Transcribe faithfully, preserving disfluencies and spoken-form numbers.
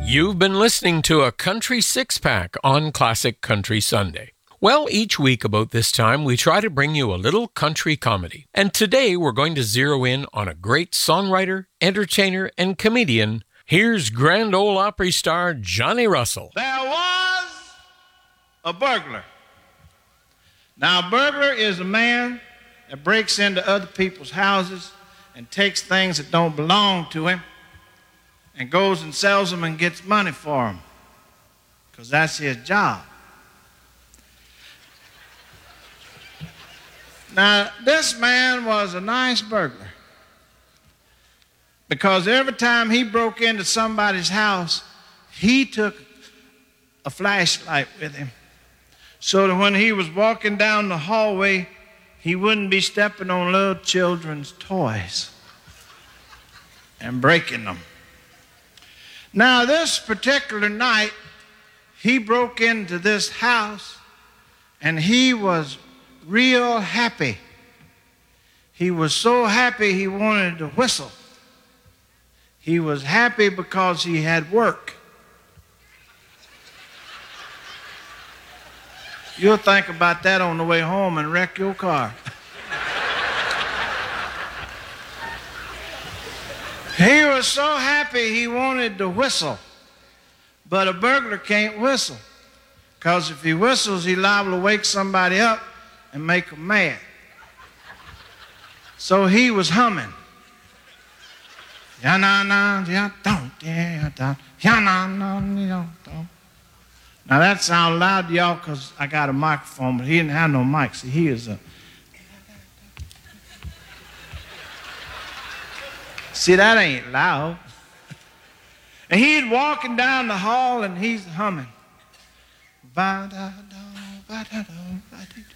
You've been listening to a Country Six-Pack on Classic Country Sunday. Well, each week about this time, we try to bring you a little country comedy. And today, we're going to zero in on a great songwriter, entertainer, and comedian. Here's Grand Ole Opry star Johnny Russell. There was a burglar. Now, a burglar is a man that breaks into other people's houses and takes things that don't belong to him and goes and sells them and gets money for them, because that's his job. Now, this man was a nice burglar, because every time he broke into somebody's house, he took a flashlight with him, so that when he was walking down the hallway, he wouldn't be stepping on little children's toys and breaking them. Now, this particular night, he broke into this house, and he was real happy. He was so happy he wanted to whistle. He was happy because he had work. You'll think about that on the way home and wreck your car. He was so happy he wanted to whistle. But a burglar can't whistle, because if he whistles, he's liable to wake somebody up and make them mad. So he was humming. Now that sounds loud to y'all because I got a microphone, but he didn't have no mic. See, he is a... See, that ain't loud. And he's walking down the hall and he's humming.